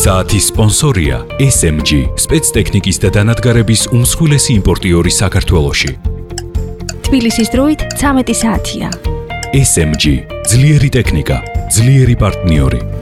საათის სპონსორია SMG, სპეცტექნიკის და დანადგარების უმსხვილესი იმპორტიორი საქართველოში. თბილისის დროით 13 საათია. SMG, ძლიერი ტექნიკა, ძლიერი პარტნიორი.